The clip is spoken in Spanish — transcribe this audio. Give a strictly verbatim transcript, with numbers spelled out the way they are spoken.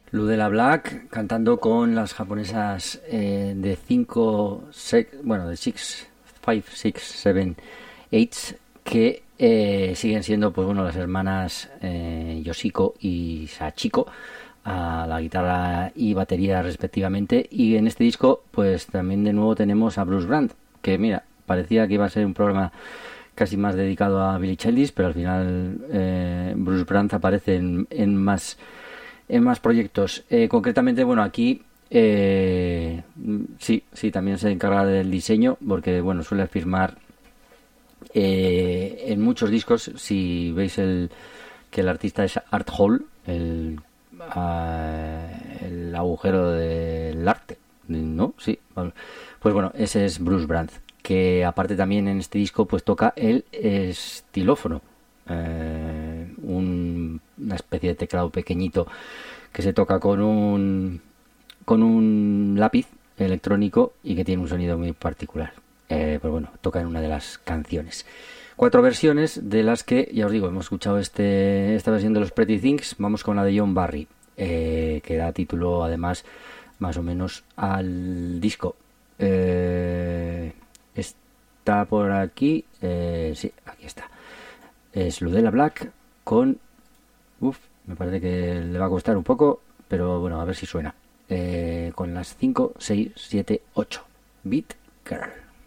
Ludella Black cantando con las japonesas eh, de cinco, bueno, de seis, cinco, seis, siete, ocho, que eh, siguen siendo, pues bueno, las hermanas eh, Yoshiko y Sachiko a la guitarra y batería respectivamente. Y en este disco, pues también de nuevo tenemos a Bruce Brand, que mira, parecía que iba a ser un programa casi más dedicado a Billy Childish, pero al final eh, Bruce Brand aparece en, en más en más proyectos. Eh, concretamente, bueno, aquí eh, sí, sí, también se encarga del diseño, porque bueno, suele firmar eh, en muchos discos. Si veis el que el artista es Art Hall, el, uh, el agujero del arte, ¿no? Sí, pues bueno, ese es Bruce Brand, que aparte también en este disco pues toca el estilófono, eh, un, una especie de teclado pequeñito que se toca con un con un lápiz electrónico y que tiene un sonido muy particular. Eh, pues bueno, toca en una de las canciones. Cuatro versiones de las que, ya os digo, hemos escuchado este esta versión de los Pretty Things. Vamos con la de John Barry, eh, que da título además más o menos al disco. Eh, está por aquí, eh, sí, aquí está. Es Ludella Black con... Uf, me parece que le va a costar un poco, pero bueno, a ver si suena. Eh, con las cinco, seis, siete, ocho. Beat Girl.